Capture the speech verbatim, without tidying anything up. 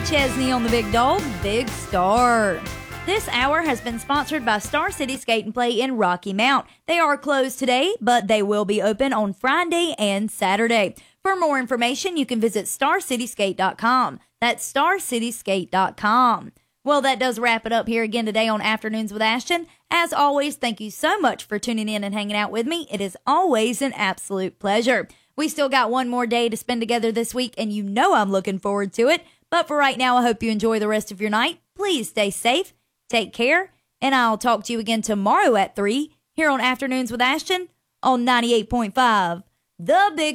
Chesney on the Big Dog, Big Star. This hour has been sponsored by Star City Skate and Play in Rocky Mount. They are closed today, but they will be open on Friday and Saturday. For more information, you can visit star city skate dot com. That's star city skate dot com. Well, that does wrap it up here again today on Afternoons with Ashton. As always, thank you so much for tuning in and hanging out with me. It is always an absolute pleasure. We still got one more day to spend together this week, and you know I'm looking forward to it. But for right now, I hope you enjoy the rest of your night. Please stay safe, take care, and I'll talk to you again tomorrow at three here on Afternoons with Ashton on ninety-eight point five, The Big